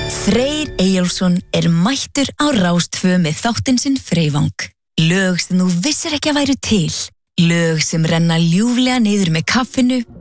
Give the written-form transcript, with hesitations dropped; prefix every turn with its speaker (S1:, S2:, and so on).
S1: Freyr Eyjólfsson mættur á Rás 2 með þáttinn sinn Freyvang. Lög sem þú vissir ekki að væru til. Lög sem renna ljúflega niður með kaffinu